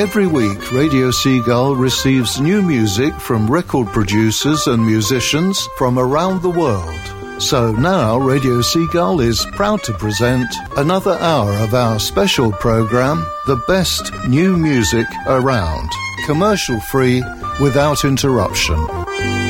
Every week, Radio Seagull receives new music from record producers and musicians from around the world. So now Radio Seagull is proud to present another hour of our special program, The Best New Music Around, commercial-free, without interruption.